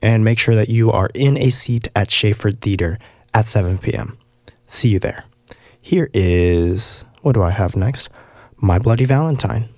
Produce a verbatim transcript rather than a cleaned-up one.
and make sure that you are in a seat at Shaford Theater at seven p.m. See you there. Here is, what do I have next? My Bloody Valentine.